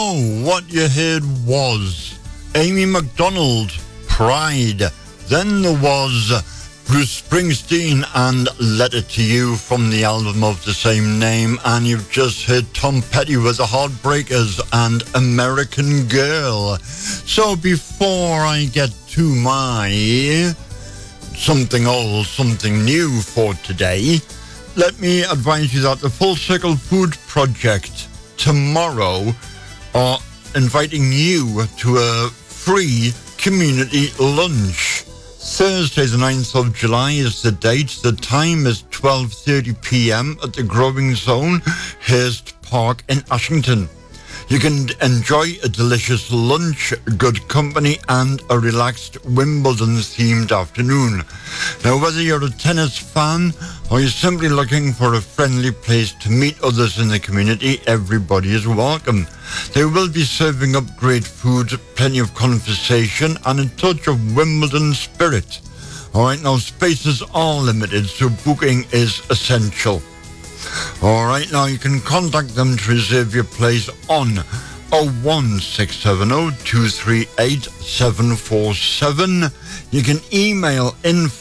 So, what you heard was Amy MacDonald, Pride. Then there was Bruce Springsteen and Letter to You from the album of the same name. And you've just heard Tom Petty with the Heartbreakers and American Girl. So before I get to my something old, something new for today, let me advise you that the Full Circle Food Project tomorrow are inviting you to a free community lunch. Thursday the 9th of July is the date. The time is 12:30 p.m. at the Growing Zone, Hurst Park in Ashington. You can enjoy a delicious lunch, good company, and a relaxed Wimbledon-themed afternoon. Now, whether you're a tennis fan or you're simply looking for a friendly place to meet others in the community, everybody is welcome. They will be serving up great food, plenty of conversation, and a touch of Wimbledon spirit. All right, now, spaces are limited, so booking is essential. All right, now you can contact them to reserve your place on 01670 238 747. You can email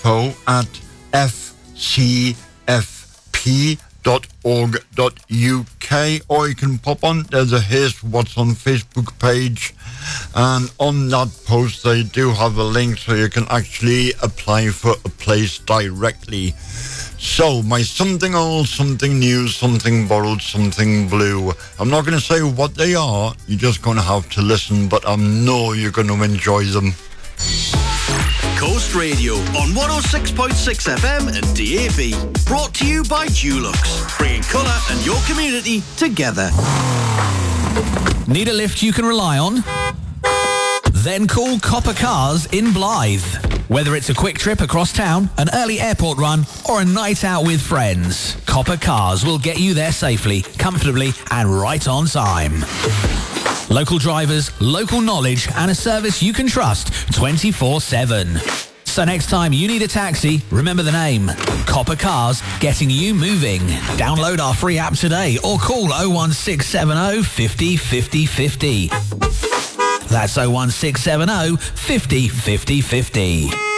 info@fcfp.org.uk, or you can pop on, there's a Here's What's on Facebook page, and on that post they do have a link so you can actually apply for a place directly. So, my something old, something new, something borrowed, something blue. I'm not going to say what they are, you're just going to have to listen, but I know you're going to enjoy them. Coast Radio on 106.6 FM and DAB. Brought to you by Dulux, bringing colour and your community together. Need a lift you can rely on? Then call Copper Cars in Blythe. Whether it's a quick trip across town, an early airport run, or a night out with friends, Copper Cars will get you there safely, comfortably, and right on time. Local drivers, local knowledge, and a service you can trust 24/7. So next time you need a taxi, remember the name. Copper Cars, getting you moving. Download our free app today or call 01670 50 50 50. That's 01670 50 50 50.